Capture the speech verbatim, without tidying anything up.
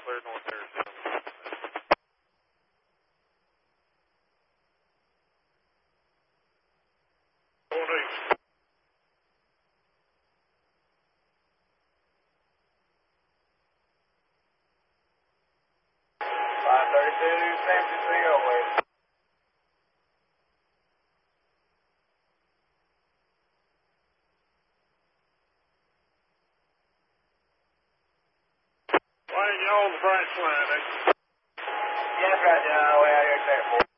clear North Arizona. Going east. five thirty-two, San Francisco West. Wayne, y'all on the branch line, eh? Yeah, that's right, down all the way out here at Airport.